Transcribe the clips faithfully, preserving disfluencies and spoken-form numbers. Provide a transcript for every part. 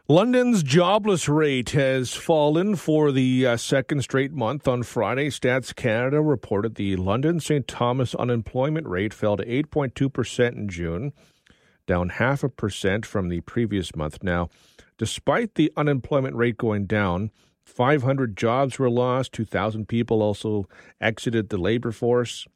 London's jobless rate has fallen for the uh, second straight month. On Friday, Stats Canada reported the London Saint Thomas unemployment rate fell to eight point two percent in June, down half a percent from the previous month. Now, despite the unemployment rate going down, five hundred jobs were lost, two thousand people also exited the labor force.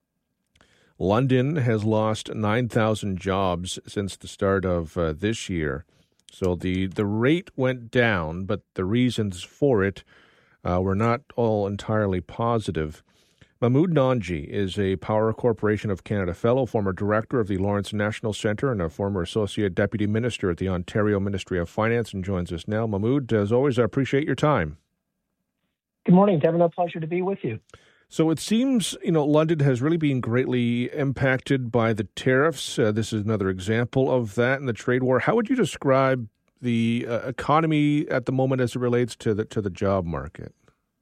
London has lost nine thousand jobs since the start of uh, this year. So the, the rate went down, but the reasons for it uh, were not all entirely positive. Mahmood Nanji is a Power Corporation of Canada Fellow, former director of the Lawrence National Centre, and a former Associate Deputy Minister at the Ontario Ministry of Finance, and joins us now. Mahmood, as always, I appreciate your time. Good morning, Devin. A pleasure to be with you. So it seems, you know, London has really been greatly impacted by the tariffs. Uh, this is another example of that in the trade war. How would you describe the uh, economy at the moment as it relates to the to the job market?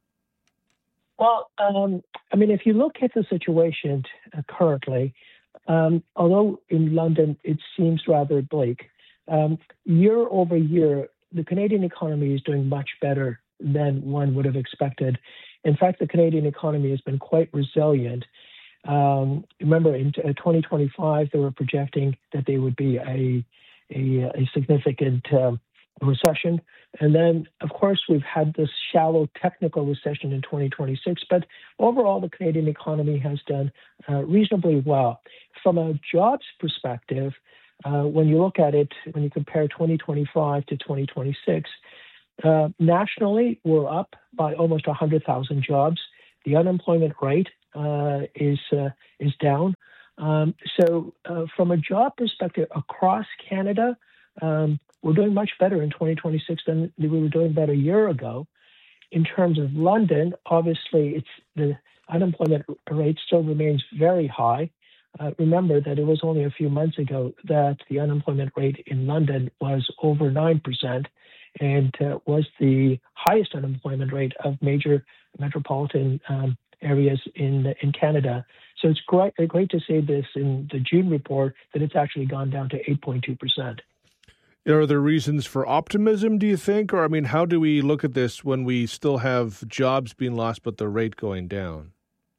Well, um, I mean, if you look at the situation uh, currently, um, although in London it seems rather bleak, um, year over year, the Canadian economy is doing much better than one would have expected. In fact, the Canadian economy has been quite resilient. Um, remember, in twenty twenty-five, they were projecting that there would be a, a, a significant uh, recession. And then, of course, we've had this shallow technical recession in twenty twenty-six. But overall, the Canadian economy has done uh, reasonably well. From a jobs perspective, uh, when you look at it, when you compare twenty twenty-five to twenty twenty-six, Uh, nationally, we're up by almost one hundred thousand jobs. The unemployment rate uh, is uh, is down. Um, so uh, from a job perspective across Canada, um, we're doing much better in twenty twenty-six than we were doing about a year ago. In terms of London, obviously, it's the unemployment rate still remains very high. Uh, remember that it was only a few months ago that the unemployment rate in London was over nine percent. And uh, was the highest unemployment rate of major metropolitan um, areas in in Canada. So it's great, great to see this in the June report that it's actually gone down to eight point two percent. Are there reasons for optimism, do you think? Or, I mean, how do we look at this when we still have jobs being lost but the rate going down?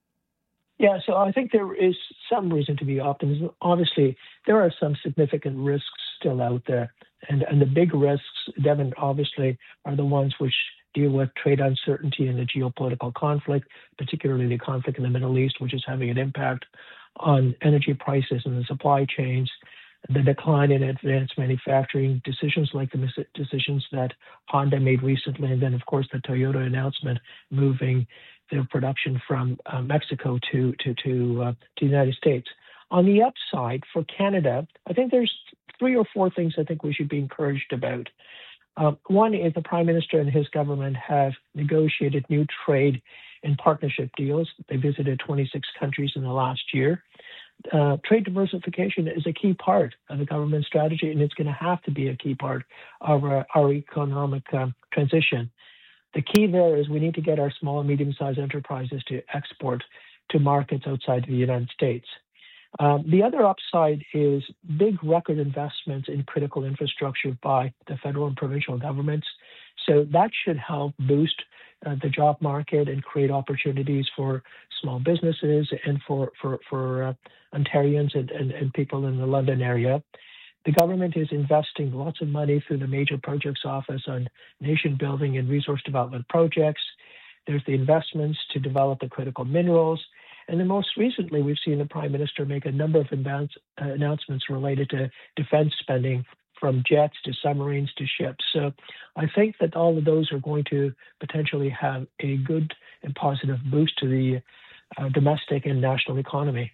Yeah, so I think there is some reason to be optimism. Obviously, there are some significant risks still out there. And, and the big risks, Devin, obviously, are the ones which deal with trade uncertainty and the geopolitical conflict, particularly the conflict in the Middle East, which is having an impact on energy prices and the supply chains, the decline in advanced manufacturing, decisions like the decisions that Honda made recently, and then, of course, the Toyota announcement moving their production from uh, Mexico to, to, to, uh, to the United States. On the upside, for Canada, I think there's three or four things I think we should be encouraged about. Um, one is the Prime Minister and his government have negotiated new trade and partnership deals. They visited twenty-six countries in the last year. Uh, trade diversification is a key part of the government strategy, and it's going to have to be a key part of our, our economic um, transition. The key there is we need to get our small and medium-sized enterprises to export to markets outside of the United States. Um, the other upside is big record investments in critical infrastructure by the federal and provincial governments. So that should help boost uh, the job market and create opportunities for small businesses and for, for, for uh, Ontarians and, and, and people in the London area. The government is investing lots of money through the Major Projects Office on nation building and resource development projects. There's the investments to develop the critical minerals. And then most recently, we've seen the Prime Minister make a number of advance, uh, announcements related to defense spending, from jets to submarines to ships. So I think that all of those are going to potentially have a good and positive boost to the uh, domestic and national economy.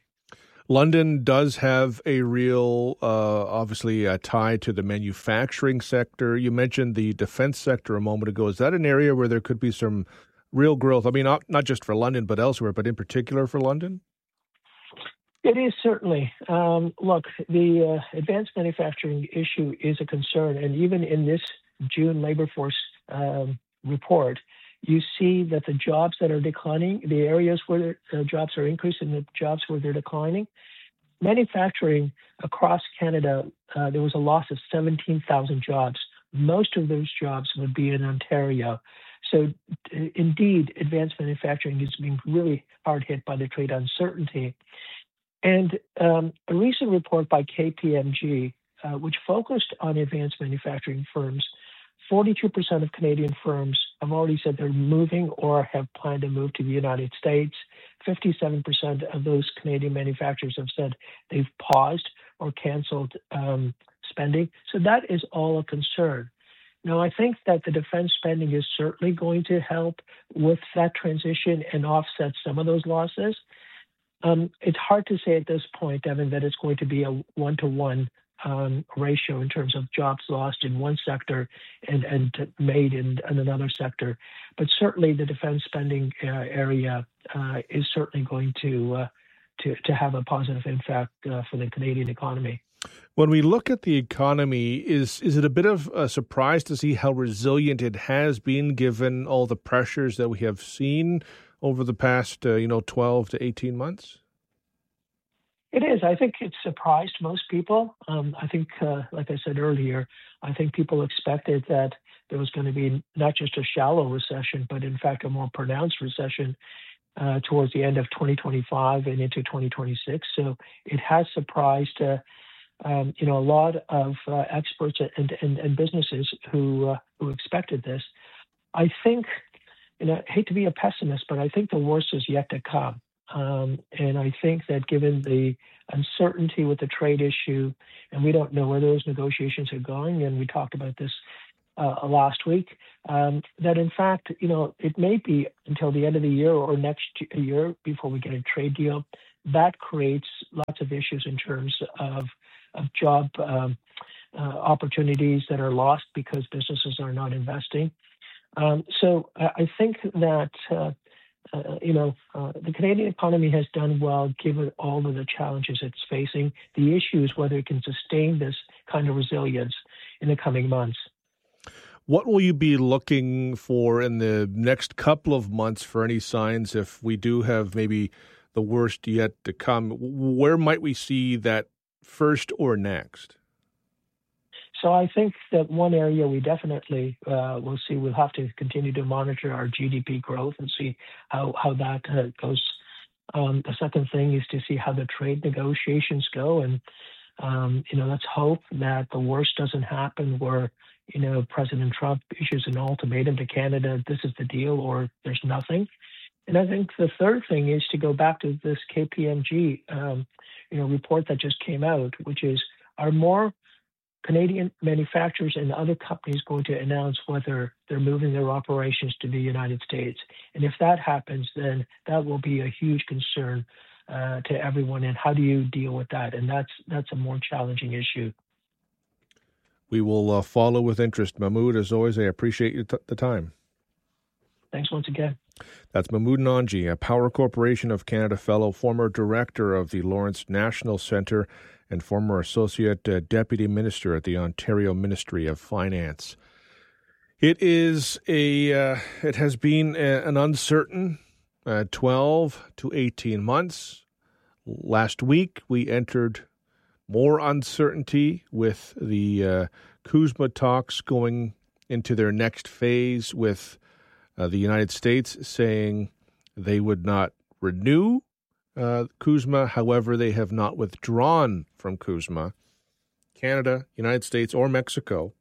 London does have a real, uh, obviously, a tie to the manufacturing sector. You mentioned the defense sector a moment ago. Is that an area where there could be some real growth? I mean, not, not just for London, but elsewhere, but in particular for London? It is certainly. Um, look, the uh, advanced manufacturing issue is a concern. And even in this June labor force um, report, you see that the jobs that are declining, the areas where the jobs are increasing, the jobs where they're declining, manufacturing across Canada, uh, there was a loss of seventeen thousand jobs most of those jobs would be in Ontario. So indeed, advanced manufacturing is being really hard hit by the trade uncertainty. And um, a recent report by K P M G, uh, which focused on advanced manufacturing firms, forty-two percent of Canadian firms have already said they're moving or have planned to move to the United States. fifty-seven percent of those Canadian manufacturers have said they've paused or canceled um, spending. So that is all a concern. Now, I think that the defense spending is certainly going to help with that transition and offset some of those losses. Um, it's hard to say at this point, Devin, that it's going to be a one-to-one um, ratio in terms of jobs lost in one sector and, and made in, in another sector. But certainly the defense spending uh, area uh, is certainly going to, uh, to to have a positive impact uh, for the Canadian economy. When we look at the economy, is is it a bit of a surprise to see how resilient it has been given all the pressures that we have seen over the past, uh, you know, twelve to eighteen months? It is. I think it surprised most people. Um, I think, uh, like I said earlier, I think people expected that there was going to be not just a shallow recession, but in fact a more pronounced recession uh, towards the end of twenty twenty-five and into twenty twenty-six. So it has surprised uh, Um, you know, a lot of uh, experts and, and, and businesses who uh, who expected this. I think, you know, I hate to be a pessimist, but I think the worst is yet to come. Um, and I think that given the uncertainty with the trade issue, and we don't know where those negotiations are going, and we talked about this uh, last week, um, that in fact, you know, it may be until the end of the year or next year before we get a trade deal. That creates lots of issues in terms of of job um, uh, opportunities that are lost because businesses are not investing. Um, so I think that, uh, uh, you know, uh, the Canadian economy has done well given all of the challenges it's facing. The issue is whether it can sustain this kind of resilience in the coming months. What will you be looking for in the next couple of months for any signs if we do have maybe the worst yet to come? Where might we see that first or next? So I think that one area we definitely uh, will see, we'll have to continue to monitor our G D P growth and see how, how that uh, goes. Um, the second thing is to see how the trade negotiations go. And, um, you know, let's hope that the worst doesn't happen where, you know, President Trump issues an ultimatum to Canada, this is the deal or there's nothing. And I think the third thing is to go back to this K P M G um, you know, report that just came out, which is, are more Canadian manufacturers and other companies going to announce whether they're moving their operations to the United States? And if that happens, then that will be a huge concern uh, to everyone. And how do you deal with that? And that's that's a more challenging issue. We will uh, follow with interest. Mahmoud, as always, I appreciate you t- the time. Thanks once again. That's Mahmoud Nanji, a Power Corporation of Canada Fellow, former Director of the Lawrence National Centre, and former Associate uh, Deputy Minister at the Ontario Ministry of Finance. It is a, uh, it has been a, an uncertain uh, twelve to eighteen months. Last week, we entered more uncertainty with the uh, CUSMA talks going into their next phase with Uh, the United States saying they would not renew uh, CUSMA. However, they have not withdrawn from CUSMA. Canada, United States, or Mexico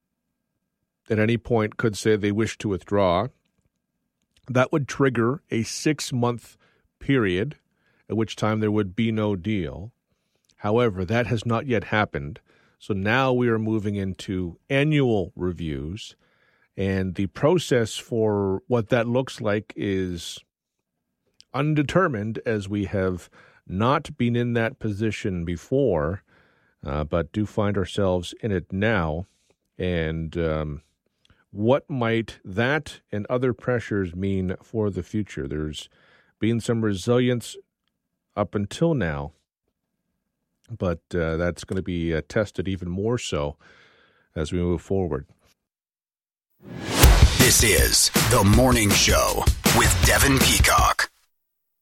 at any point could say they wish to withdraw. That would trigger a six-month period at which time there would be no deal. However, that has not yet happened. So now we are moving into annual reviews. And the process for what that looks like is undetermined, as we have not been in that position before, uh, but do find ourselves in it now. And um, what might that and other pressures mean for the future? There's been some resilience up until now, but uh, that's going to be uh, tested even more so as we move forward. This is The Morning Show with Devin Peacock.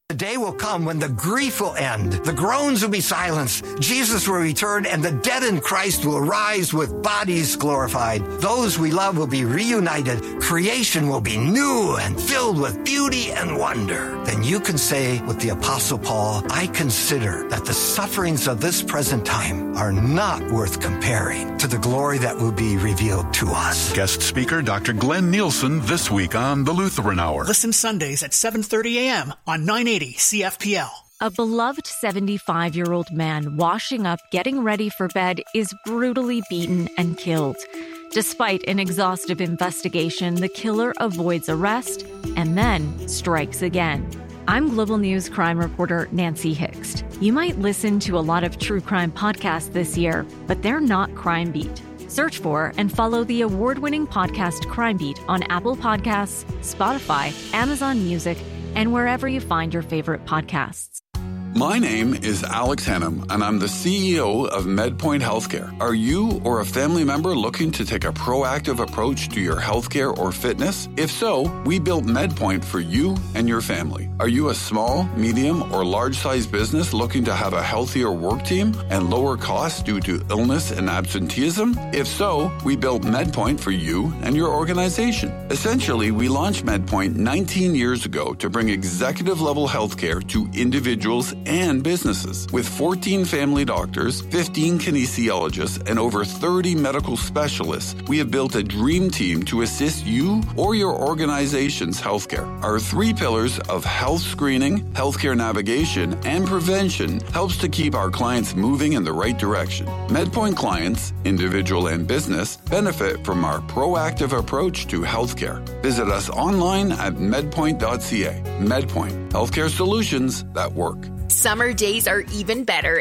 The day will come when the grief will end, the groans will be silenced, Jesus will return, and the dead in Christ will rise with bodies glorified. Those we love will be reunited. Creation will be new and filled with beauty and wonder. Then you can say with the Apostle Paul, I consider that the sufferings of this present time are not worth comparing to the glory that will be revealed to us. Guest speaker Doctor Glenn Nielsen this week on The Lutheran Hour. Listen Sundays at seven thirty a.m. on nine eighty C F P L. A beloved seventy-five-year-old man washing up, getting ready for bed, is brutally beaten and killed. Despite an exhaustive investigation, the killer avoids arrest and then strikes again. I'm Global News crime reporter Nancy Hixt. You might listen to a lot of true crime podcasts this year, but they're not Crime Beat. Search for and follow the award-winning podcast Crime Beat on Apple Podcasts, Spotify, Amazon Music, and wherever you find your favorite podcasts. My name is Alex Hannum, and I'm the C E O of MedPoint Healthcare. Are you or a family member looking to take a proactive approach to your healthcare or fitness? If so, we built MedPoint for you and your family. Are you a small, medium, or large-sized business looking to have a healthier work team and lower costs due to illness and absenteeism? If so, we built MedPoint for you and your organization. Essentially, we launched MedPoint nineteen years ago to bring executive-level healthcare to individuals and businesses. With fourteen family doctors, fifteen kinesiologists, and over thirty medical specialists, we have built a dream team to assist you or your organization's healthcare. Our three pillars of health screening, healthcare navigation, and prevention helps to keep our clients moving in the right direction. MedPoint clients, individual and business, benefit from our proactive approach to healthcare. Visit us online at medpoint dot c a. MedPoint, healthcare solutions that work. Summer days are even better